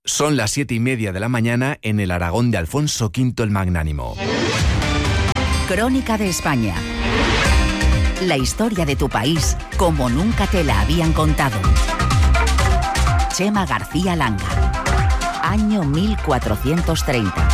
Son las 7:30 de la mañana en el Aragón de Alfonso V el Magnánimo. Crónica de España. La historia de tu país como nunca te la habían contado. Chema García Langa. Año 1430.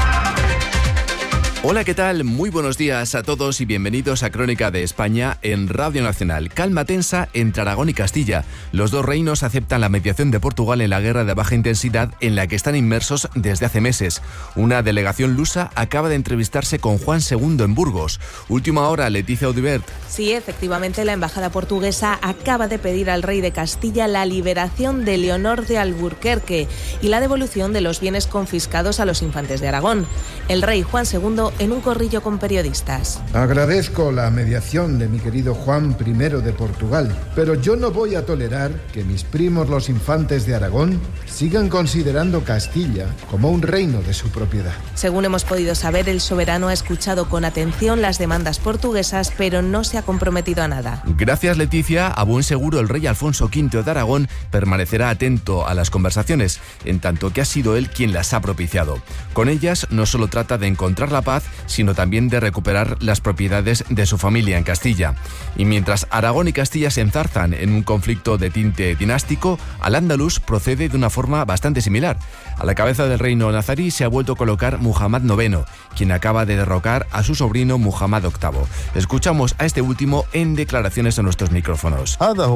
Hola, ¿qué tal? Muy buenos días a todos y bienvenidos a Crónica de España en Radio Nacional. Calma tensa entre Aragón y Castilla. Los dos reinos aceptan la mediación de Portugal en la guerra de baja intensidad en la que están inmersos desde hace meses. Una delegación lusa acaba de entrevistarse con Juan II en Burgos. Última hora, Leticia Audibert. Sí, efectivamente, la embajada portuguesa acaba de pedir al rey de Castilla la liberación de Leonor de Alburquerque y la devolución de los bienes confiscados a los infantes de Aragón. El rey Juan II en un corrillo con periodistas. Agradezco la mediación de mi querido Juan I de Portugal, pero yo no voy a tolerar que mis primos los infantes de Aragón sigan considerando Castilla como un reino de su propiedad. Según hemos podido saber, el soberano ha escuchado con atención las demandas portuguesas, pero no se ha comprometido a nada. Gracias, Leticia. A buen seguro el rey Alfonso V de Aragón permanecerá atento a las conversaciones, en tanto que ha sido él quien las ha propiciado. Con ellas no solo trata de encontrar la paz, sino también de recuperar las propiedades de su familia en Castilla. Y mientras Aragón y Castilla se enzarzan en un conflicto de tinte dinástico, Al-Ándalus procede de una forma bastante similar. A la cabeza del reino nazarí se ha vuelto a colocar Muhammad IX, quien acaba de derrocar a su sobrino Muhammad VIII. Escuchamos a este último en declaraciones a nuestros micrófonos.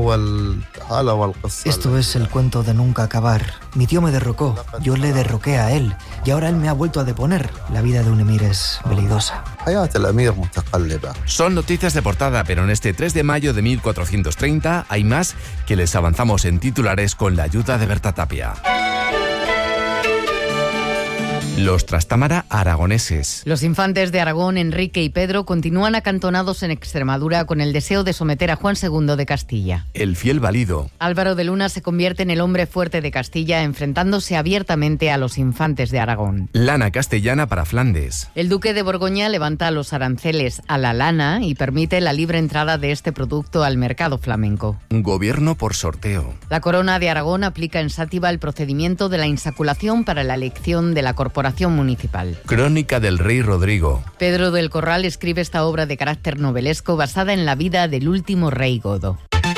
Esto es el cuento de nunca acabar. Mi tío me derrocó, yo le derroqué a él, y ahora él me ha vuelto a deponer. La vida de un emir es veleidosa. Son noticias de portada, pero en este 3 de mayo de 1430 hay más que les avanzamos en titulares con la ayuda de Berta Tapia. Los Trastámara aragoneses. Los infantes de Aragón, Enrique y Pedro, continúan acantonados en Extremadura con el deseo de someter a Juan II de Castilla. El fiel valido. Álvaro de Luna se convierte en el hombre fuerte de Castilla, enfrentándose abiertamente a los infantes de Aragón. Lana castellana para Flandes. El duque de Borgoña levanta los aranceles a la lana y permite la libre entrada de este producto al mercado flamenco. Gobierno por sorteo. La corona de Aragón aplica en Sátiva el procedimiento de la insaculación para la elección de la corporación municipal. Crónica del rey Rodrigo. Pedro del Corral escribe esta obra de carácter novelesco basada en la vida del último rey godo.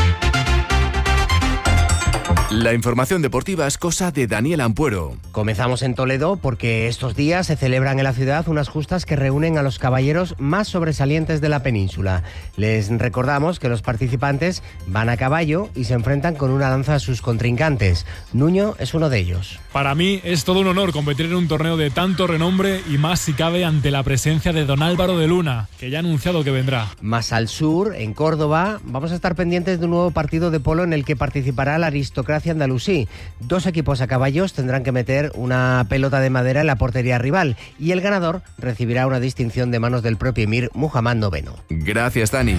La información deportiva es cosa de Daniel Ampuero. Comenzamos en Toledo porque estos días se celebran en la ciudad unas justas que reúnen a los caballeros más sobresalientes de la península. Les recordamos que los participantes van a caballo y se enfrentan con una lanza a sus contrincantes. Nuño es uno de ellos. Para mí es todo un honor competir en un torneo de tanto renombre y más si cabe ante la presencia de don Álvaro de Luna, que ya ha anunciado que vendrá. Más al sur, en Córdoba, vamos a estar pendientes de un nuevo partido de polo en el que participará la aristocracia andalusí. 2 equipos a caballos tendrán que meter una pelota de madera en la portería rival y el ganador recibirá una distinción de manos del propio emir Muhammad IX. Gracias, Dani.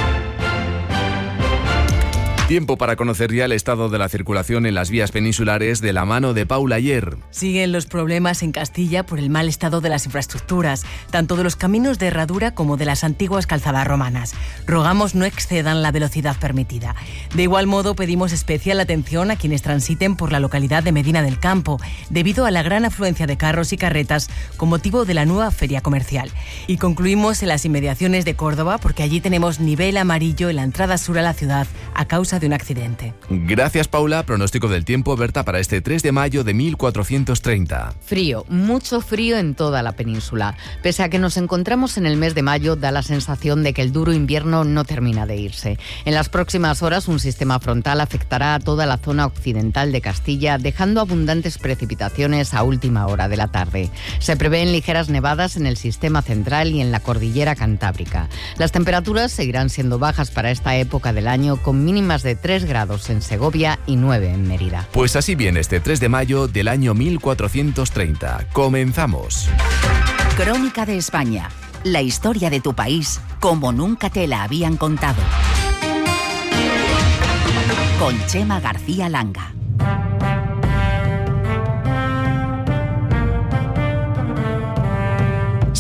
Tiempo para conocer ya el estado de la circulación en las vías peninsulares de la mano de Paula Ayer. Siguen los problemas en Castilla por el mal estado de las infraestructuras, tanto de los caminos de herradura como de las antiguas calzadas romanas. Rogamos no excedan la velocidad permitida. De igual modo, pedimos especial atención a quienes transiten por la localidad de Medina del Campo, debido a la gran afluencia de carros y carretas con motivo de la nueva feria comercial. Y concluimos en las inmediaciones de Córdoba, porque allí tenemos nivel amarillo en la entrada sur a la ciudad a causa de un accidente. Gracias, Paula. Pronóstico del tiempo, Berta, para este 3 de mayo de 1430. Frío, mucho frío en toda la península. Pese a que nos encontramos en el mes de mayo, da la sensación de que el duro invierno no termina de irse. En las próximas horas, un sistema frontal afectará a toda la zona occidental de Castilla, dejando abundantes precipitaciones a última hora de la tarde. Se prevén ligeras nevadas en el sistema central y en la cordillera cantábrica. Las temperaturas seguirán siendo bajas para esta época del año, con mínimas de 3 grados en Segovia y 9 en Mérida. Pues así viene este 3 de mayo del año 1430. Comenzamos. Crónica de España. La historia de tu país como nunca te la habían contado. Con Chema García Langa.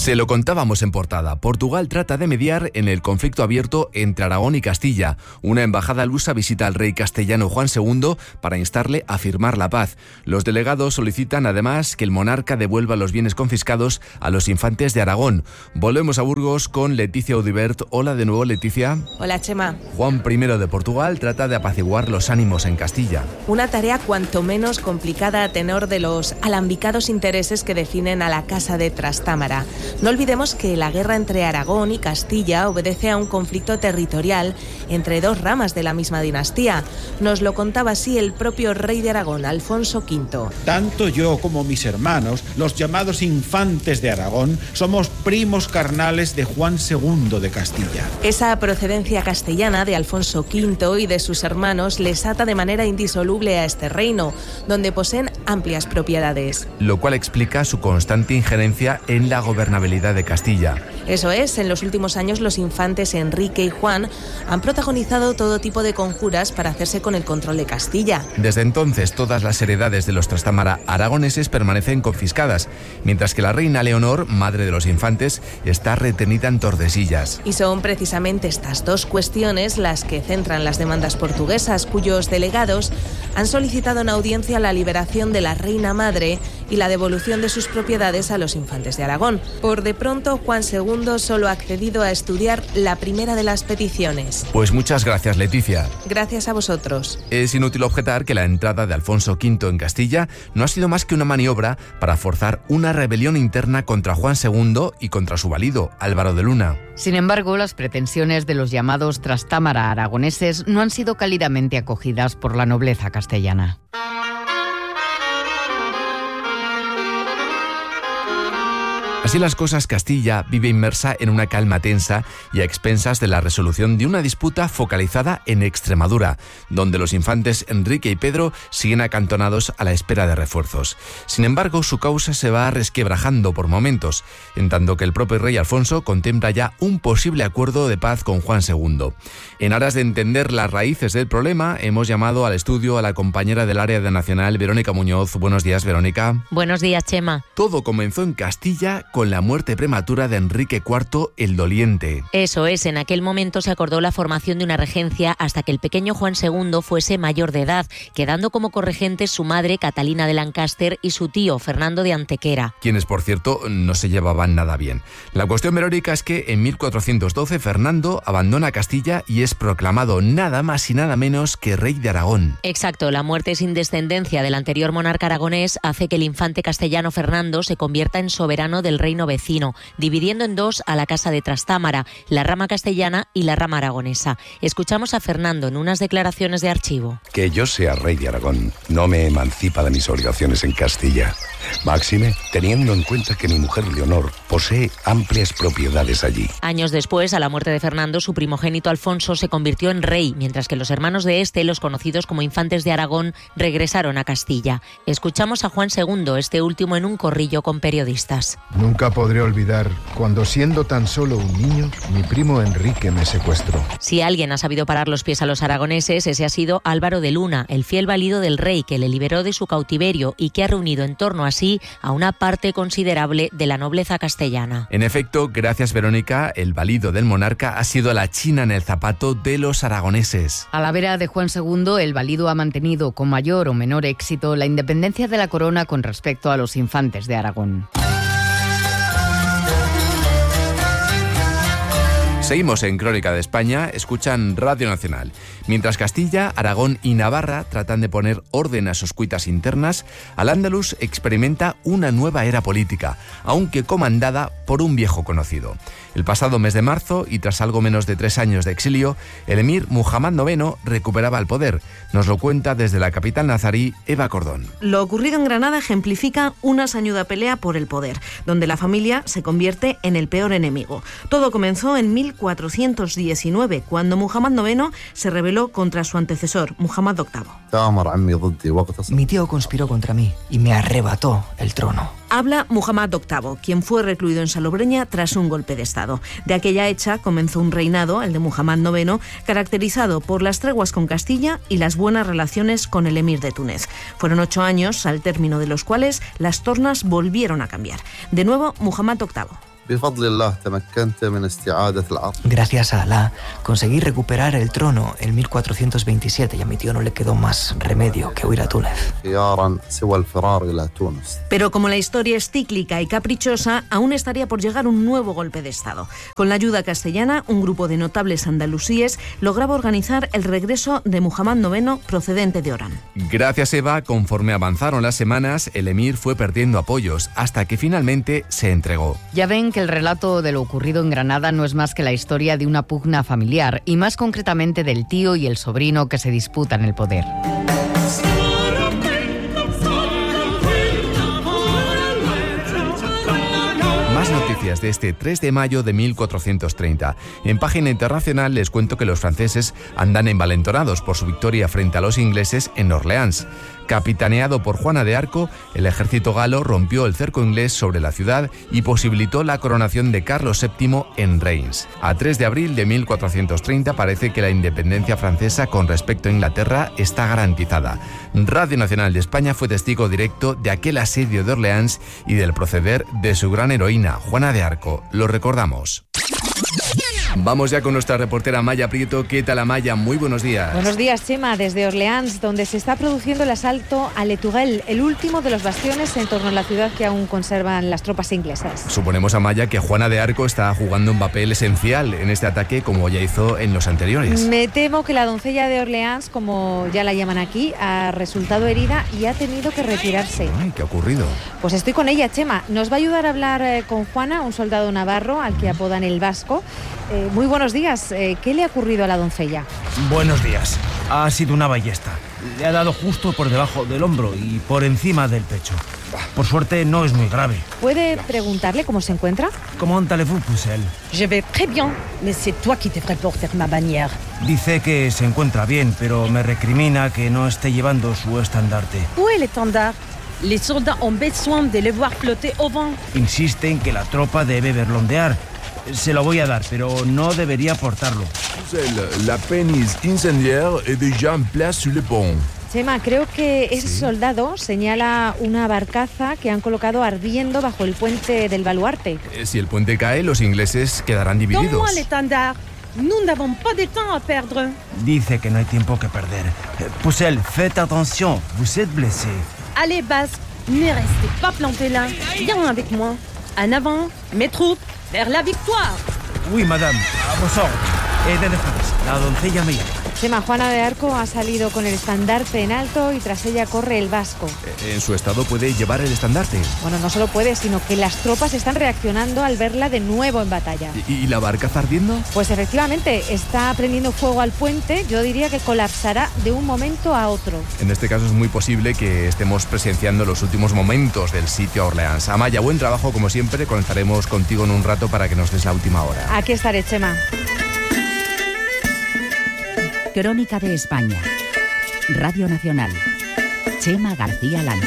Se lo contábamos en portada. Portugal trata de mediar en el conflicto abierto entre Aragón y Castilla. Una embajada lusa visita al rey castellano Juan II para instarle a firmar la paz. Los delegados solicitan además que el monarca devuelva los bienes confiscados a los infantes de Aragón. Volvemos a Burgos con Leticia Audibert. Hola de nuevo, Leticia. Hola, Chema. Juan I de Portugal trata de apaciguar los ánimos en Castilla. Una tarea cuanto menos complicada a tenor de los alambicados intereses que definen a la Casa de Trastámara. No olvidemos que la guerra entre Aragón y Castilla obedece a un conflicto territorial entre dos ramas de la misma dinastía. Nos lo contaba así el propio rey de Aragón, Alfonso V. Tanto yo como mis hermanos, los llamados infantes de Aragón, somos primos carnales de Juan II de Castilla. Esa procedencia castellana de Alfonso V y de sus hermanos les ata de manera indisoluble a este reino, donde poseen amplias propiedades. Lo cual explica su constante injerencia en la gobernabilidad de Castilla. Eso es, en los últimos años los infantes Enrique y Juan han protagonizado todo tipo de conjuras para hacerse con el control de Castilla. Desde entonces todas las heredades de los Trastámara aragoneses permanecen confiscadas, mientras que la reina Leonor, madre de los infantes, está retenida en Tordesillas. Y son precisamente estas dos cuestiones las que centran las demandas portuguesas, cuyos delegados han solicitado en audiencia la liberación de la reina madre y la devolución de sus propiedades a los infantes de Aragón. Por de pronto, Juan II solo ha accedido a estudiar la primera de las peticiones. Pues muchas gracias, Leticia. Gracias a vosotros. Es inútil objetar que la entrada de Alfonso V en Castilla no ha sido más que una maniobra para forzar una rebelión interna contra Juan II y contra su valido, Álvaro de Luna. Sin embargo, las pretensiones de los llamados Trastámara aragoneses no han sido cálidamente acogidas por la nobleza castellana. Así las cosas, Castilla vive inmersa en una calma tensa y a expensas de la resolución de una disputa focalizada en Extremadura, donde los infantes Enrique y Pedro siguen acantonados a la espera de refuerzos. Sin embargo, su causa se va resquebrajando por momentos, en tanto que el propio rey Alfonso contempla ya un posible acuerdo de paz con Juan II. En aras de entender las raíces del problema, hemos llamado al estudio a la compañera del área de Nacional, Verónica Muñoz. Buenos días, Verónica. Buenos días, Chema. Todo comenzó en Castilla con la muerte prematura de Enrique IV el Doliente. Eso es, en aquel momento se acordó la formación de una regencia hasta que el pequeño Juan II fuese mayor de edad, quedando como corregentes su madre Catalina de Lancaster y su tío Fernando de Antequera. Quienes, por cierto, no se llevaban nada bien. La cuestión, Verónica, es que en 1412 Fernando abandona Castilla y es proclamado nada más y nada menos que rey de Aragón. Exacto, la muerte sin descendencia del anterior monarca aragonés hace que el infante castellano Fernando se convierta en soberano del reino vecino, dividiendo en dos a la Casa de Trastámara, la rama castellana y la rama aragonesa. Escuchamos a Fernando en unas declaraciones de archivo. Que yo sea rey de Aragón no me emancipa de mis obligaciones en Castilla. Máxime, teniendo en cuenta que mi mujer Leonor posee amplias propiedades allí. Años después, a la muerte de Fernando, su primogénito Alfonso se convirtió en rey, mientras que los hermanos de este, los conocidos como infantes de Aragón, regresaron a Castilla. Escuchamos a Juan II, este último en un corrillo con periodistas. Nunca podré olvidar cuando, siendo tan solo un niño, mi primo Enrique me secuestró. Si alguien ha sabido parar los pies a los aragoneses, ese ha sido Álvaro de Luna, el fiel valido del rey que le liberó de su cautiverio y que ha reunido en torno así a una parte considerable de la nobleza castellana. En efecto, gracias, Verónica, el valido del monarca ha sido la china en el zapato de los aragoneses. A la vera de Juan II, el valido ha mantenido con mayor o menor éxito la independencia de la corona con respecto a los infantes de Aragón. Seguimos en Crónica de España, escuchan Radio Nacional. Mientras Castilla, Aragón y Navarra tratan de poner orden a sus cuitas internas, Al-Ándalus experimenta una nueva era política, aunque comandada por un viejo conocido. El pasado mes de marzo, y tras algo menos de 3 años de exilio, el emir Muhammad IX recuperaba el poder. Nos lo cuenta desde la capital nazarí, Eva Cordón. Lo ocurrido en Granada ejemplifica una sañuda pelea por el poder, donde la familia se convierte en el peor enemigo. Todo comenzó en 1419, cuando Muhammad IX se rebeló contra su antecesor, Muhammad VIII. Mi tío conspiró contra mí y me arrebató el trono. Habla Muhammad VIII, quien fue recluido en Salobreña tras un golpe de Estado. De aquella hecha comenzó un reinado, el de Muhammad IX, caracterizado por las treguas con Castilla y las buenas relaciones con el emir de Túnez. Fueron 8 años, al término de los cuales las tornas volvieron a cambiar. De nuevo, Muhammad VIII. Gracias a Alá, conseguí recuperar el trono en 1427 y a mi tío no le quedó más remedio que huir a Túnez. Pero como la historia es cíclica y caprichosa, aún estaría por llegar un nuevo golpe de Estado. Con la ayuda castellana, un grupo de notables andalusíes lograba organizar el regreso de Muhammad IX procedente de Orán. Gracias, Eva, conforme avanzaron las semanas, el emir fue perdiendo apoyos hasta que finalmente se entregó. Ya ven que el relato de lo ocurrido en Granada no es más que la historia de una pugna familiar y más concretamente del tío y el sobrino que se disputan el poder. Más noticias de este 3 de mayo de 1430. En página internacional les cuento que los franceses andan envalentonados por su victoria frente a los ingleses en Orleans. Capitaneado por Juana de Arco, el ejército galo rompió el cerco inglés sobre la ciudad y posibilitó la coronación de Carlos VII en Reims. A 3 de abril de 1430 parece que la independencia francesa con respecto a Inglaterra está garantizada. Radio Nacional de España fue testigo directo de aquel asedio de Orleans y del proceder de su gran heroína, Juana de Arco. Lo recordamos. Vamos ya con nuestra reportera Maya Prieto. ¿Qué tal, Maya? Muy buenos días. Buenos días, Chema, desde Orleans, donde se está produciendo el asalto a Le Tourelle, el último de los bastiones en torno a la ciudad que aún conservan las tropas inglesas. Suponemos, Amaya, que Juana de Arco está jugando un papel esencial en este ataque, como ya hizo en los anteriores. Me temo que la doncella de Orleans, como ya la llaman aquí, ha resultado herida y ha tenido que retirarse. Ay, ¿qué ha ocurrido? Pues estoy con ella, Chema. Nos va a ayudar a hablar con Juana, un soldado navarro al que apodan el Vasco. Muy buenos días. ¿Qué le ha ocurrido a la doncella? Buenos días. Ha sido una ballesta. Le ha dado justo por debajo del hombro y por encima del pecho. Por suerte no es muy grave. ¿Puede preguntarle cómo se encuentra? ¿Comment allez-vous, Pucelle? Je vais très bien, mais c'est toi qui devrais porter ma bannière. Dice que se encuentra bien, pero me recrimina que no esté llevando su estandarte. Où est l'étendard? Les soldats ont besoin de le voir flotter au vent. Insiste en que la tropa debe verlo ondear. Se lo voy a dar, pero no debería portarlo. La pénis incendiaire est déjà en place sur le pont. Chema, creo que ese soldado señala una barcaza que han colocado ardiendo bajo el puente del baluarte. Si el puente cae, los ingleses quedarán divididos. Donne-moi l'étendard. Nous n'avons pas de temps à perdre. Dice que no hay tiempo que perder. Pucelle, faites attention, vous êtes blessé. Allez, Bas, ne restez pas plantés là. Viens avec moi. En avant, mes troupes, vers la victoire. Oui, madame, a vos ordres. He de dejaros. La doncella me llama. Chema, Juana de Arco ha salido con el estandarte en alto y tras ella corre el Vasco. ¿En su estado puede llevar el estandarte? Bueno, no solo puede, sino que las tropas están reaccionando al verla de nuevo en batalla. ¿Y la barcaza ardiendo? Pues efectivamente, está prendiendo fuego al puente. Yo diría que colapsará de un momento a otro. En este caso es muy posible que estemos presenciando los últimos momentos del sitio a Orleans. Amaya, buen trabajo como siempre. Conectaremos contigo en un rato para que nos des la última hora. Aquí estaré, Chema. Crónica de España. Radio Nacional. Chema García Landa.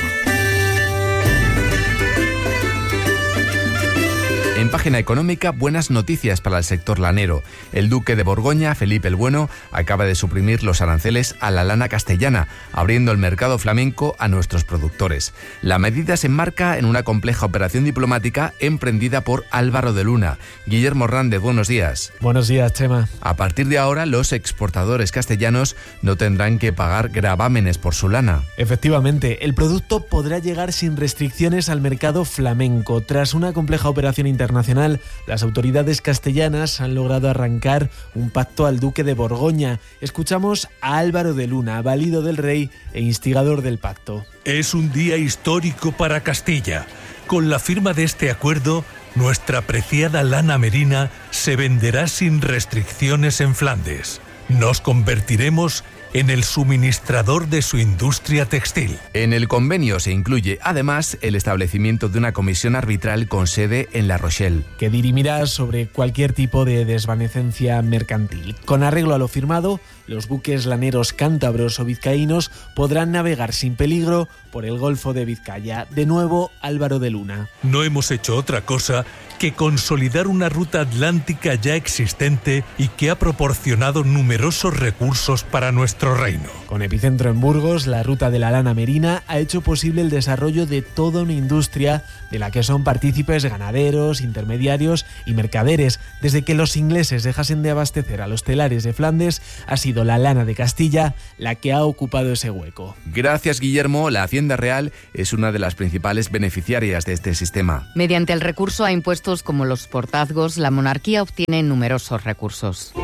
En página económica, buenas noticias para el sector lanero. El duque de Borgoña, Felipe el Bueno, acaba de suprimir los aranceles a la lana castellana, abriendo el mercado flamenco a nuestros productores. La medida se enmarca en una compleja operación diplomática emprendida por Álvaro de Luna. Guillermo Hernández, buenos días. Buenos días, Chema. A partir de ahora, los exportadores castellanos no tendrán que pagar gravámenes por su lana. Efectivamente, el producto podrá llegar sin restricciones al mercado flamenco. Tras una compleja operación internacional, las autoridades castellanas han logrado arrancar un pacto al duque de Borgoña. Escuchamos a Álvaro de Luna, valido del rey e instigador del pacto. Es un día histórico para Castilla. Con la firma de este acuerdo, nuestra preciada lana merina se venderá sin restricciones en Flandes. Nos convertiremos en el suministrador de su industria textil. En el convenio se incluye, además, el establecimiento de una comisión arbitral con sede en La Rochelle, que dirimirá sobre cualquier tipo de desvanecencia mercantil. Con arreglo a lo firmado, los buques laneros cántabros o vizcaínos podrán navegar sin peligro por el Golfo de Vizcaya. De nuevo, Álvaro de Luna. No hemos hecho otra cosa que consolidar una ruta atlántica ya existente y que ha proporcionado numerosos recursos para nuestro reino. Con epicentro en Burgos, la ruta de la lana merina ha hecho posible el desarrollo de toda una industria de la que son partícipes ganaderos, intermediarios y mercaderes. Desde que los ingleses dejasen de abastecer a los telares de Flandes, ha sido la lana de Castilla la que ha ocupado ese hueco. Gracias, Guillermo, la Hacienda Real es una de las principales beneficiarias de este sistema. Mediante el recurso a impuestos como los portazgos, la monarquía obtiene numerosos recursos.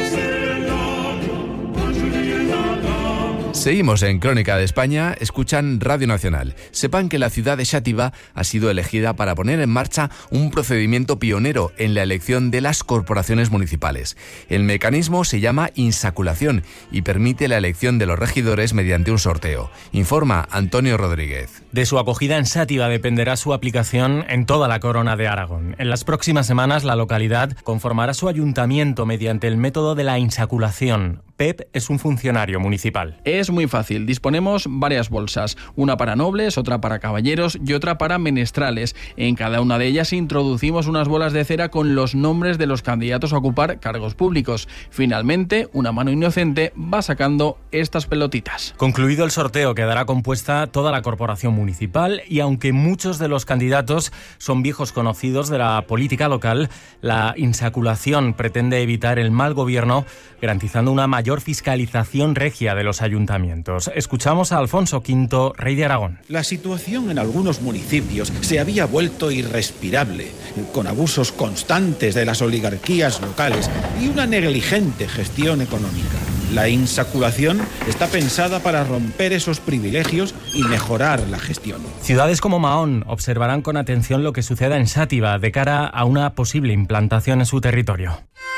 Seguimos en Crónica de España, escuchan Radio Nacional. Sepan que la ciudad de Xàtiva ha sido elegida para poner en marcha un procedimiento pionero en la elección de las corporaciones municipales. El mecanismo se llama insaculación y permite la elección de los regidores mediante un sorteo. Informa Antonio Rodríguez. De su acogida en Xàtiva dependerá su aplicación en toda la Corona de Aragón. En las próximas semanas la localidad conformará su ayuntamiento mediante el método de la insaculación. Pep es un funcionario municipal. Es muy fácil. Disponemos varias bolsas, una para nobles, otra para caballeros y otra para menestrales. En cada una de ellas introducimos unas bolas de cera con los nombres de los candidatos a ocupar cargos públicos. Finalmente, una mano inocente va sacando estas pelotitas. Concluido el sorteo, quedará compuesta toda la corporación municipal y aunque muchos de los candidatos son viejos conocidos de la política local, la insaculación pretende evitar el mal gobierno, garantizando una mayor fiscalización regia de los ayuntamientos. Escuchamos a Alfonso V, rey de Aragón. La situación en algunos municipios se había vuelto irrespirable, con abusos constantes de las oligarquías locales y una negligente gestión económica. La insaculación está pensada para romper esos privilegios y mejorar la gestión. Ciudades como Mahón observarán con atención lo que suceda en Xàtiva de cara a una posible implantación en su territorio.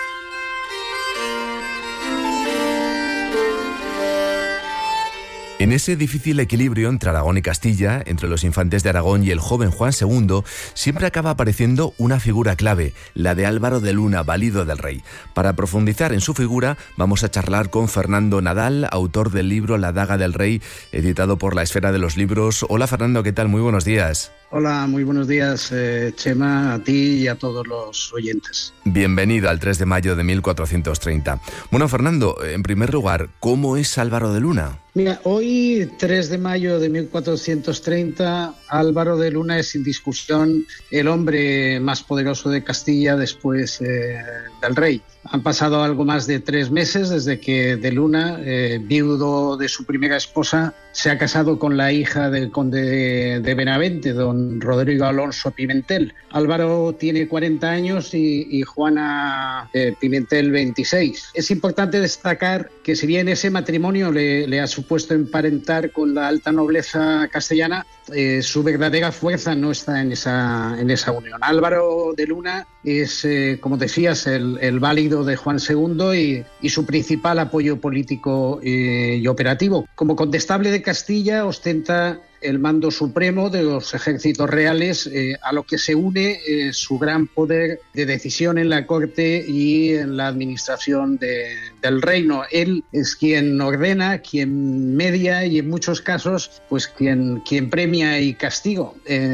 En ese difícil equilibrio entre Aragón y Castilla, entre los infantes de Aragón y el joven Juan II, siempre acaba apareciendo una figura clave, la de Álvaro de Luna, valido del rey. Para profundizar en su figura, vamos a charlar con Fernando Nadal, autor del libro La daga del rey, editado por La Esfera de los Libros. Hola Fernando, ¿qué tal? Muy buenos días. Hola, muy buenos días, Chema, a ti y a todos los oyentes. Bienvenido al 3 de mayo de 1430. Bueno, Fernando, en primer lugar, ¿cómo es Álvaro de Luna? Mira, hoy, 3 de mayo de 1430, Álvaro de Luna es sin discusión el hombre más poderoso de Castilla después del rey. Han pasado algo más de 3 meses desde que de Luna, viudo de su primera esposa, se ha casado con la hija del conde de Benavente, don Rodrigo Alonso Pimentel. Álvaro tiene 40 años y Juana Pimentel 26. Es importante destacar que si bien ese matrimonio le ha supuesto emparentar con la alta nobleza castellana, su verdadera fuerza no está en esa unión. Álvaro de Luna es, como decías, el válido de Juan II y su principal apoyo político y operativo. Como condestable de Castilla ostenta el mando supremo de los ejércitos reales, a lo que se une su gran poder de decisión en la corte y en la administración del reino. Él es quien ordena, quien media y en muchos casos pues quien premia y castiga.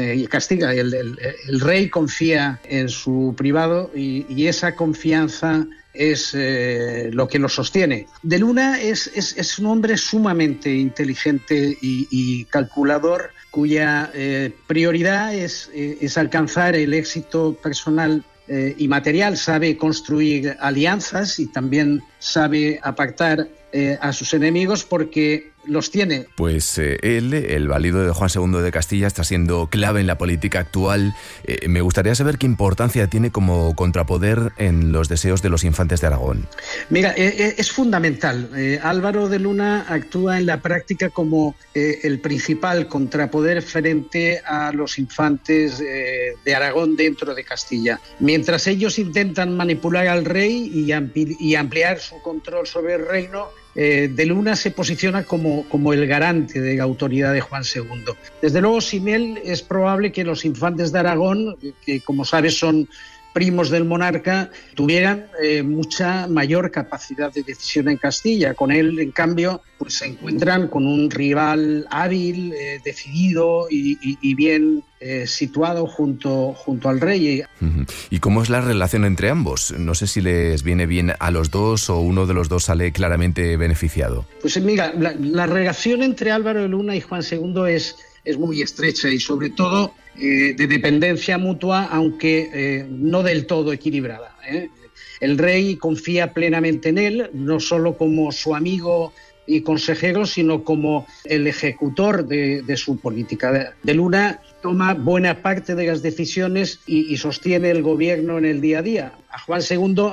El rey confía en su privado y esa confianza es lo que lo sostiene. De Luna es un hombre sumamente inteligente y calculador, cuya prioridad es alcanzar el éxito personal y material. Sabe construir alianzas y también sabe apartar a sus enemigos porque los tiene. Pues él, el válido de Juan II de Castilla, está siendo clave en la política actual. Me gustaría saber qué importancia tiene como contrapoder en los deseos de los infantes de Aragón. Mira, es fundamental. Álvaro de Luna actúa en la práctica como el principal contrapoder frente a los infantes de Aragón dentro de Castilla. Mientras ellos intentan manipular al rey y ampliar su control sobre el reino, de Luna se posiciona como el garante de la autoridad de Juan II. Desde luego, sin él es probable que los infantes de Aragón, que como sabes son primos del monarca tuvieran mucha mayor capacidad de decisión en Castilla. Con él, en cambio, pues se encuentran con un rival hábil, decidido y bien situado junto al rey. ¿Y cómo es la relación entre ambos? No sé si les viene bien a los dos o uno de los dos sale claramente beneficiado. Pues mira, la relación entre Álvaro de Luna y Juan II es muy estrecha y sobre todo de dependencia mutua, aunque no del todo equilibrada. El rey confía plenamente en él, no solo como su amigo y consejero, sino como el ejecutor de su política. De Luna toma buena parte de las decisiones y sostiene el gobierno en el día a día. A Juan II